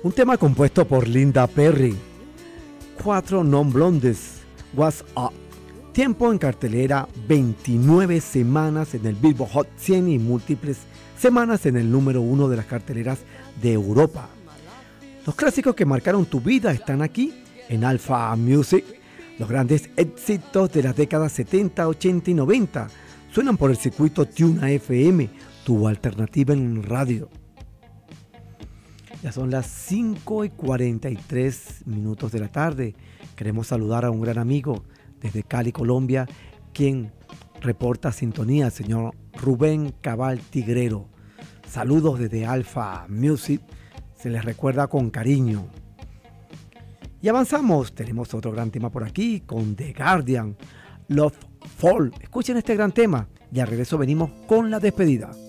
Un tema compuesto por Linda Perry. 4 Non-Blondes, What's Up. Tiempo en cartelera, 29 semanas en el Billboard Hot 100 y múltiples semanas en el número 1 de las carteleras de Europa. Los clásicos que marcaron tu vida están aquí en Alpha Music. Los grandes éxitos de las décadas 70, 80 y 90 suenan por el circuito Tuna FM, tu alternativa en radio. Ya son las 5:43 de la tarde. Queremos saludar a un gran amigo desde Cali, Colombia, quien reporta sintonía, el señor Rubén Cabal Tigrero. Saludos desde Alpha Music, se les recuerda con cariño. Y avanzamos, tenemos otro gran tema por aquí con The Guardian, Love Fall. Escuchen este gran tema y al regreso venimos con la despedida.